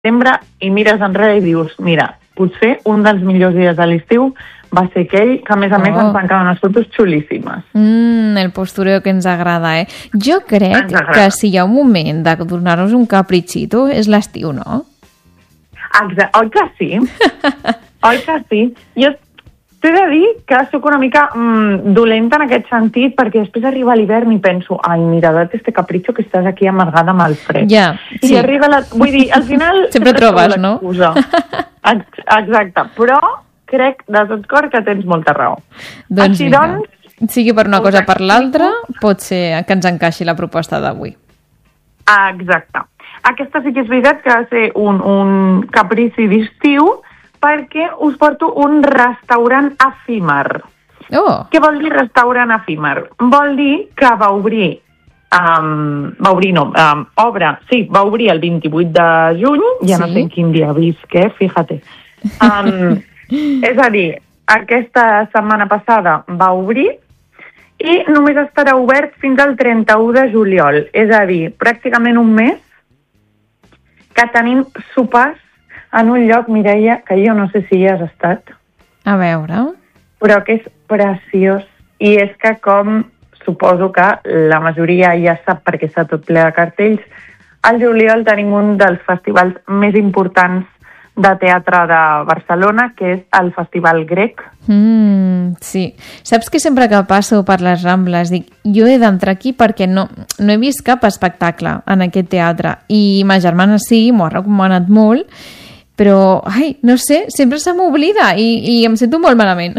setembre i mires enrere i dius, mira, potser un dels millors dies de l'estiu va ser aquell que, a més ens van quedar unes fotos xulíssimes. El postureo que ens agrada, eh? Jo crec que si hi ha un moment de donar-nos un capritxito és l'estiu, no? Oi que sí? Oi que sí? Jo t'he de dir que sóc una mica dolenta en aquest sentit, perquè després arriba l'hivern i penso, ai, mira, date este capricho que estàs aquí amargada amb el fred. Ja, sí. I arriba vull dir, al final... Sempre trobes, no? Exacte, però crec de tot cor que tens molta raó. Doncs així, sigui per una cosa o per l'altra, pot ser que ens encaixi la proposta d'avui. Exacte. Aquesta sí que és veritat que ha de ser un caprici d'estiu, perquè us porto un restaurant efímer. Oh. Què vol dir restaurant efímer? Vol dir que va obrir el 28 de juny, ja no sé quin dia visc, fíjate. És a dir, aquesta setmana passada va obrir i només estarà obert fins al 31 de juliol. És a dir, pràcticament un mes que tenim sopars en un lloc, Mireia, que jo no sé si hi has estat. A veure. Però que és preciós. I és que, com suposo que la majoria ja sap perquè està tot ple de cartells, al juliol tenim un dels festivals més importants de teatre de Barcelona, que és el Festival Grec. Sí. Saps que sempre que passo per les Rambles dic, jo he d'entrar aquí perquè no he vist cap espectacle en aquest teatre. I ma germana sí, m'ho ha recomanat molt, però, ai, no sé, sempre se m'oblida i em sento molt malament.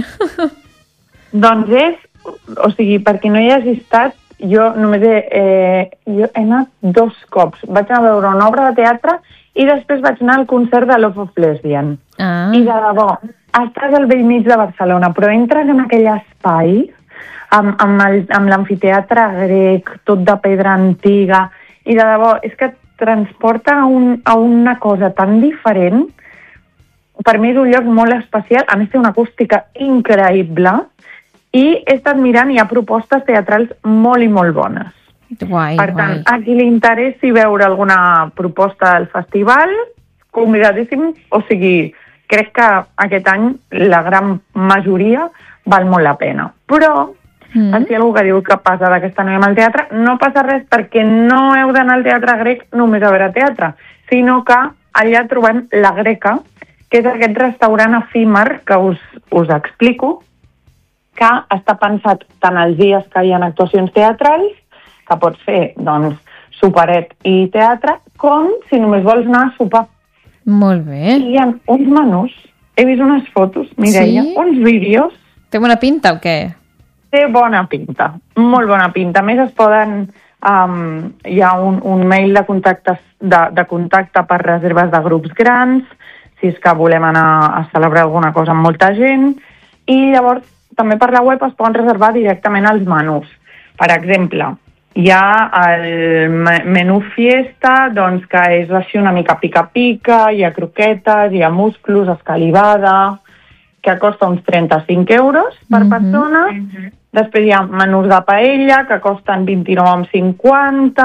Doncs o sigui, perquè no hi hagi estat, jo només he anat 2 cops. Vaig anar a veure una obra de teatre i després vaig anar al concert de Love of Lesbian. I de debò, estàs al bell mig de Barcelona, però entres en aquell espai amb l'amfiteatre grec, tot de pedra antiga, i de debò, és que transporta a una cosa tan diferent. Per mi és un lloc molt especial, a més té una acústica increïble, i he estat mirant, hi ha propostes teatrals molt i molt bones. Guai, per tant, a qui li interessi veure alguna proposta del festival, convidadíssim, o sigui, crec que aquest any la gran majoria val molt la pena. Però, si algú que diu que passa d'aquesta no al teatre, no passa res perquè no heu d'anar al teatre grec només a veure teatre, sinó que allà trobem La Greca, que és aquest restaurant efímer que us explico, que està pensat tant els dies que hi ha actuacions teatrals, que pots fer, doncs, soperet i teatre, com si només vols anar a sopar. Molt bé. I hi ha uns menús, he vist unes fotos, Mireia, uns vídeos. Té bona pinta o què? Té bona pinta, molt bona pinta. A més, es poden... hi ha un mail de contacte per reserves de grups grans, si és que volem anar a celebrar alguna cosa amb molta gent, i llavors també per la web es poden reservar directament els menús. Per exemple, hi ha el menú fiesta, doncs, que és així una mica pica-pica, hi ha croquetes, hi ha musclos, escalivada, que costa uns 35 euros per persona. Després hi ha menús de paella, que costen 29,50,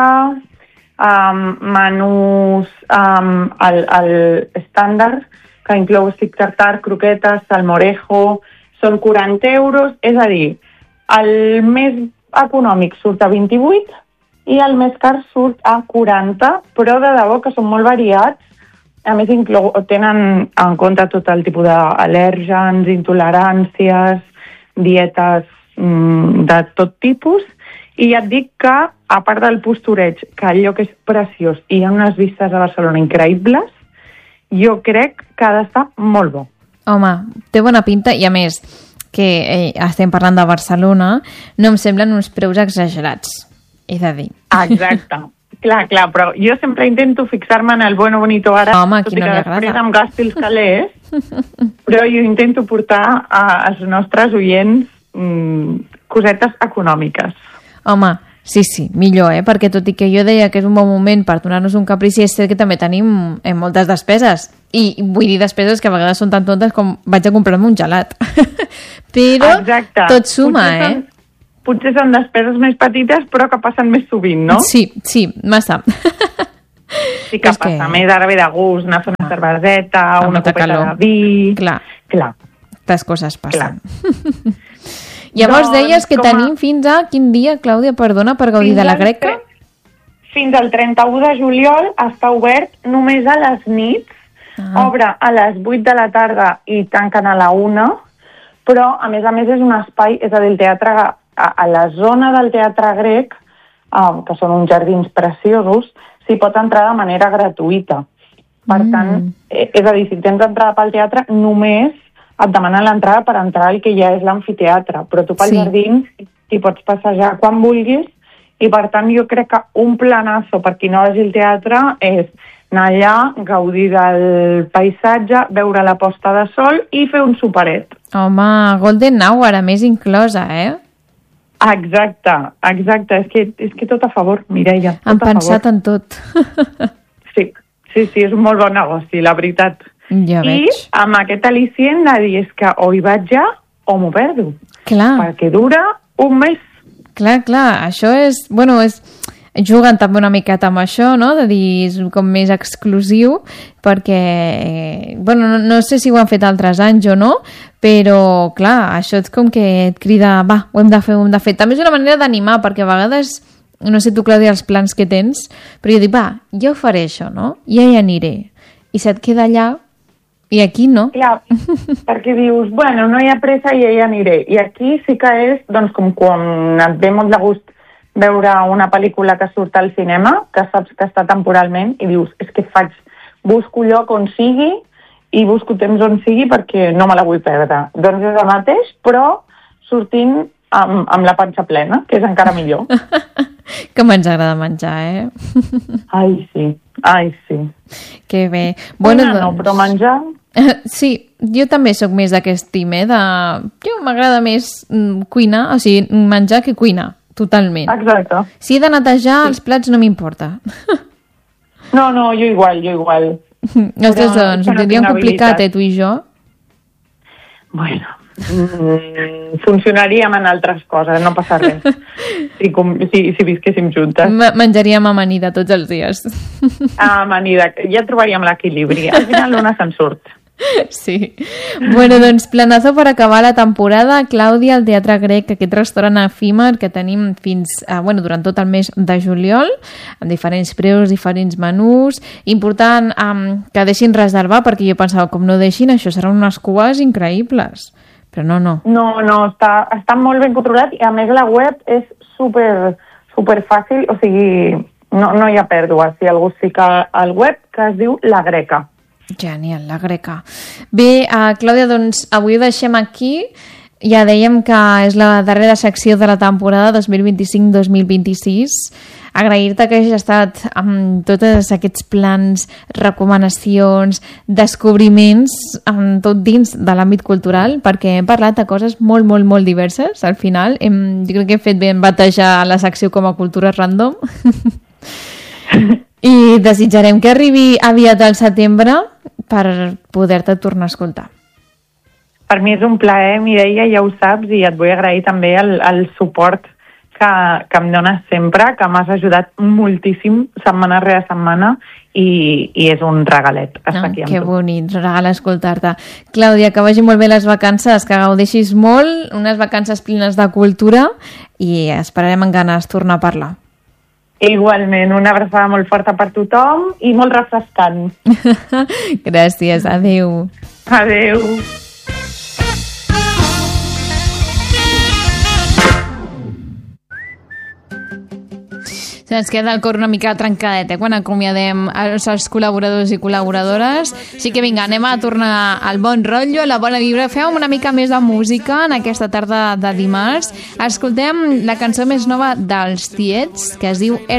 menús el estàndard, que inclou stick tartar, croquetes, salmorejo, són 40 euros, és a dir, el més econòmic surt a 28 i el més car surt a 40, però de debò que són molt variats. A més, tenen en compte tot el tipus d'al·lèrgens, intoleràncies, dietes de tot tipus, i ja et dic que, a part del postureig, que el lloc és preciós i hi ha unes vistes a Barcelona increïbles, jo crec que ha d'estar molt bo. Home, té bona pinta i, a més, que estem parlant de Barcelona, no em semblen uns preus exagerats, he de dir. Exacte. Clar, però jo sempre intento fixar-me en el bueno, bonito, ara, home, tot i que després em gasti els calés, però jo intento portar als nostres oients cosetes econòmiques. Home, sí, millor, perquè tot i que jo deia que és un bon moment per donar-nos un caprici, és cert que també tenim moltes despeses. I vull dir despeses que a vegades són tan tontes com vaig a comprar-me un gelat. Però exacte. Tot suma, Potser són despeses més petites, però que passen més sovint, no? Sí, massa. Sí que passa més, ara ve de gust, anar a fer una cerveseta, una copeta de vi... Clar. Les coses passen. Llavors deies que tenim fins a quin dia, Clàudia, perdona, per gaudir de la greca? Fins al 31 de juliol està obert només a les nits, obre a les 8 de la tarda i tanquen a la 1, però a més és un espai, és a dir, el teatre, a la zona del teatre grec, que són uns jardins preciosos, s'hi pot entrar de manera gratuïta. Per tant, és a dir, si tens entrada pel teatre, només et demanen l'entrada per entrar al que ja és l'amfiteatre, però tu pel jardins t'hi pots passejar quan vulguis, i per tant jo crec que un planazo per qui no vagi al teatre és anar allà, gaudir del paisatge, veure la posta de sol i fer un superet. Home, Golden Hour, a més inclosa, Exacte. És que tot a favor, Mireia. Han pensat en tot. Sí, és un molt bon negoci, la veritat. Ja veig. I amb aquest al·licient de dir és que o hi vaig ja o m'ho perdo. Clar. Perquè dura un mes. Clar, això és... Bueno, juguen també una miqueta amb això, no?, de dir és com més exclusiu, perquè, bueno, no sé si ho han fet altres anys o no, però, clar, això és com que et crida, va, ho hem de fer. També és una manera d'animar, perquè a vegades, no sé tu, Clàudia, els plans que tens, però jo dic, va, jo faré això, no?, ja hi aniré. I se't queda allà, i aquí no. Clar, perquè dius, bueno, no hi ha pressa i ja hi aniré. I aquí sí que és, doncs, com quan et ve molt de gust veure una pel·lícula que surt al cinema, que saps que està temporalment, i dius, és que busco lloc on sigui i busco temps on sigui perquè no me la vull perdre. Doncs és el mateix, però sortint amb la panxa plena, que és encara millor. Com ens agrada menjar, Ai, sí. Que bé. Bueno, no, però menjar... Sí, jo també sóc més d'aquest team, Jo m'agrada més cuinar, o sigui, menjar que cuinar. Totalment. Exacte. Si he de netejar els plats no m'importa. No, jo igual. Ostres, doncs, ho tindríem complicat, tu i jo. Bueno, funcionaríem en altres coses, no passa res. Si visquéssim juntes. Menjaríem amanida tots els dies. Amanida, ja trobaríem l'equilibri. Al final l'una se'n surt. Sí. Bueno, doncs, planazo per acabar la temporada. Clàudia, al Teatre Grec, aquest restaurant efímer que tenim fins, durant tot el mes de juliol, amb diferents preus, diferents menús. Important que deixin reservar, perquè jo pensava, com no deixin, això seran unes cues increïbles. Però no. No, està molt ben controlat i a més la web és super fàcil, o sigui, no hi ha pèrdua. Si algú es fica al web, que es diu La Greca. Genial, La Greca. Bé, Clàudia, doncs avui ho deixem aquí. Ja dèiem que és la darrera secció de la temporada 2025-2026. Agrair-te que hagis estat amb tots aquests plans, recomanacions, descobriments, amb tot dins de l'àmbit cultural, perquè hem parlat de coses molt, molt, molt diverses. Al final, jo crec que hem fet ben batejar la secció com a cultura random. I desitjarem que arribi aviat al setembre per poder-te tornar a escoltar. Per mi és un plaer, Mireia, ja ho saps, i et vull agrair també el suport que em dones sempre, que m'has ajudat moltíssim setmana rere setmana, i és un regalet estar aquí amb tu. Que bonic, regal escoltar-te. Clàudia, que vagi molt bé les vacances, que gaudeixis molt, unes vacances plenes de cultura, i esperarem amb ganes tornar a parlar. Igualment, una abraçada molt forta per tothom i molt refrescant. Gràcies, adeu. Adeu. Ens queda el cor una mica trencadet, quan acomiadem els col·laboradors i col·laboradores. Així que vinga, anem a tornar al bon rotllo, a la bona vibra. Fem una mica més de música en aquesta tarda de dimarts. Escoltem la cançó més nova dels Tiets, que es diu